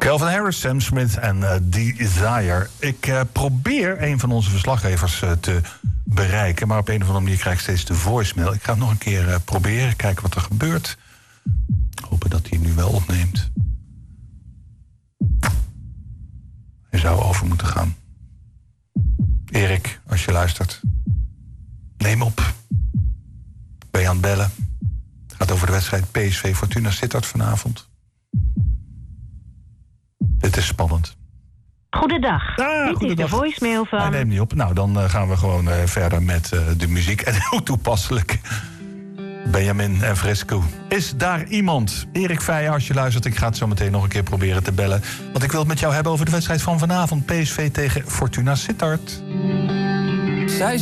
Calvin Harris, Sam Smith en Desire. Ik probeer een van onze verslaggevers te bereiken, maar op een of andere manier krijg ik steeds de voicemail. Ik ga het nog een keer proberen, kijken wat er gebeurt. Hopen dat hij nu wel opneemt. Hij zou over moeten gaan. Erik, als je luistert, neem op. Ben je aan het bellen? Het gaat over de wedstrijd PSV Fortuna Sittard vanavond. Dit is spannend. Goedendag. Dit is de voicemail van... Hij neemt niet op. Nou, dan gaan we gewoon verder met de muziek. En hoe toepasselijk. Benjamin en Fresco. Is daar iemand? Erik Feijen, als je luistert, ik ga het zo meteen nog een keer proberen te bellen. Want ik wil het met jou hebben over de wedstrijd van vanavond. PSV tegen Fortuna Sittard.